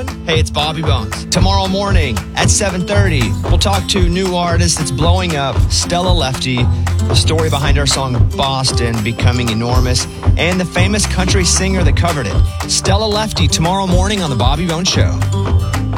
Hey, it's Bobby Bones. Tomorrow morning at 7:30, we'll talk to new artist that's blowing up, Stella Lefty, the story behind our song Boston becoming enormous, and the famous country singer that covered it. Stella Lefty tomorrow morning on The Bobby Bones Show.